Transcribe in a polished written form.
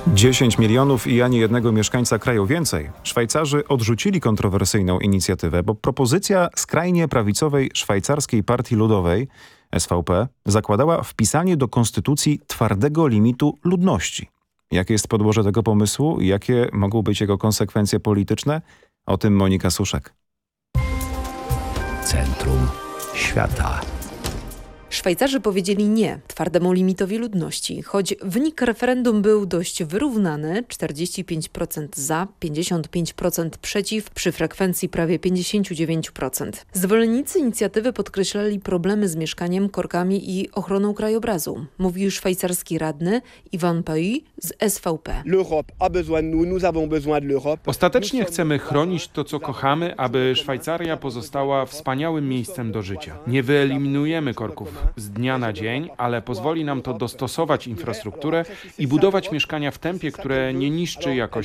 10 milionów i ani jednego mieszkańca kraju więcej. Szwajcarzy odrzucili kontrowersyjną inicjatywę, bo propozycja skrajnie prawicowej szwajcarskiej partii ludowej, SVP, zakładała wpisanie do konstytucji twardego limitu ludności. Jakie jest podłoże tego pomysłu i jakie mogą być jego konsekwencje polityczne? O tym Monika Suszek. Centrum świata. Szwajcarzy powiedzieli nie twardemu limitowi ludności, choć wynik referendum był dość wyrównany, 45% za, 55% przeciw, przy frekwencji prawie 59%. Zwolennicy inicjatywy podkreślali problemy z mieszkaniem, korkami i ochroną krajobrazu, mówił szwajcarski radny Ivan Pui z SVP. Ostatecznie chcemy chronić to, co kochamy, aby Szwajcaria pozostała wspaniałym miejscem do życia. Nie wyeliminujemy korków z dnia na dzień, ale pozwoli nam to dostosować infrastrukturę i budować mieszkania w tempie, które nie niszczy jakości